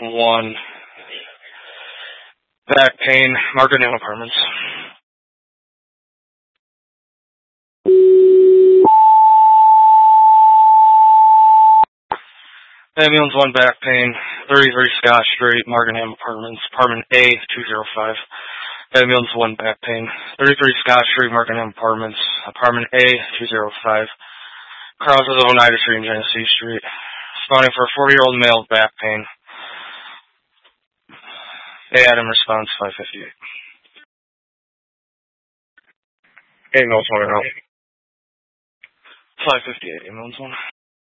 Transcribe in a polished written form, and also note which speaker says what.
Speaker 1: 1. Back pain, Margaret Nam Apartments. Ambulance 1, back pain, 33 Scott Street, Markenham Apartments, Apartment A, 205. Ambulance 1, back pain, 33 Scott Street, Markenham Apartments, Apartment A, 205. Crosses of Oneida Street and Genesee Street. Responding for a 40-year-old male with back pain. A. Adam response, 558. Ambulance 1 and 558, Ambulance 1.